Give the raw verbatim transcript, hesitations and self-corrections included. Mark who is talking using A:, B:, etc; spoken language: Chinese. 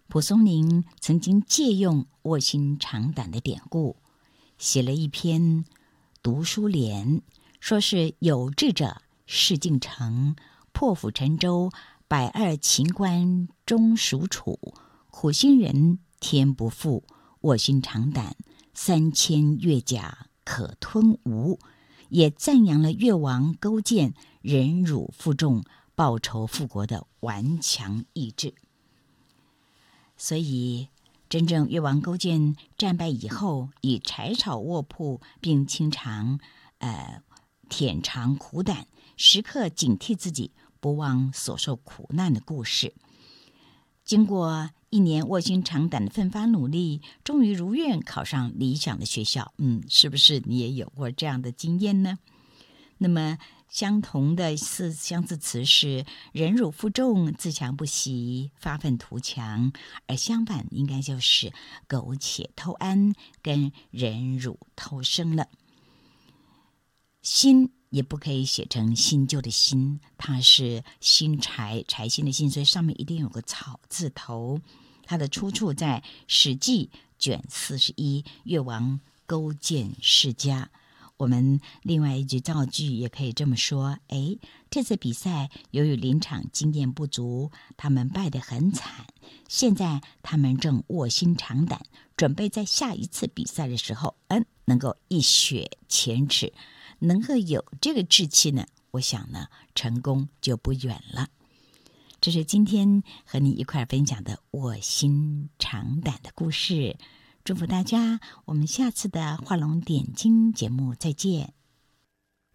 A: 蒲松龄曾经借用卧薪尝胆的典故，写了一篇读书联，说是有志者事竟成，破釜沉舟，百二秦关终属楚，苦心人天不负，卧薪尝胆，三千越甲可吞吴。也赞扬了越王勾践忍辱负重、报仇复国的顽强意志。所以真正越王勾践战败以后，以柴草卧铺，并经常呃舔尝苦胆，时刻警惕自己不忘所受苦难的故事。经过一年卧薪尝胆的奋发努力，终于如愿考上理想的学校。嗯，是不是你也有过这样的经验呢？那么相同的四相似词是忍辱负重、自强不息、发愤图强，而相反应该就是苟且偷安跟忍辱偷生了。心也不可以写成新旧的新，它是新柴柴薪的薪，所以上面一定有个草字头。它的出处在《史记》卷四十一，越王勾践世家。我们另外一句造句也可以这么说：哎，这次比赛由于临场经验不足，他们败得很惨。现在他们正卧薪尝胆，准备在下一次比赛的时候，嗯，能够一雪前耻。能够有这个志气呢，我想呢，成功就不远了。这是今天和你一块分享的卧薪尝胆的故事。祝福大家，我们下次的画龙点睛节目再见。